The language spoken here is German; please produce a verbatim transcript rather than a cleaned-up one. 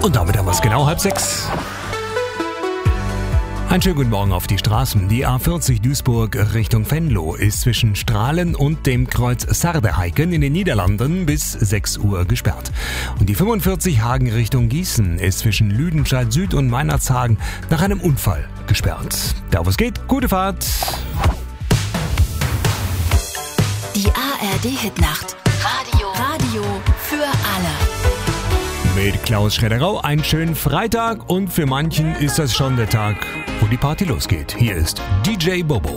Und damit haben wir es genau halb sechs. Einen schönen guten Morgen auf die Straßen. Die A vierzig Duisburg Richtung Venlo ist zwischen Strahlen und dem Kreuz Sardeheiken in den Niederlanden bis sechs Uhr gesperrt. Und die fünfundvierzig Hagen Richtung Gießen ist zwischen Lüdenscheid Süd und Meinerzhagen nach einem Unfall gesperrt. Da wo es geht, gute Fahrt. Die A R D-Hitnacht. Radio. Radio für alle. Mit Klaus Schredderau einen schönen Freitag und für manchen ist das schon der Tag, wo die Party losgeht. Hier ist D J Bobo.